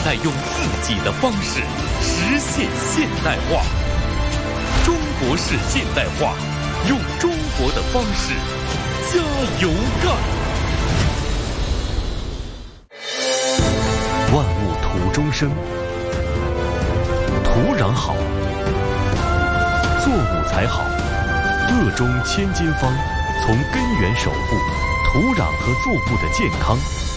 在用自己的方式实现现代化。中国式现代化，用中国的方式加油干！万物土中生，土壤好，作物才好。鄂中千金方，从根源守护土壤和作物的健康。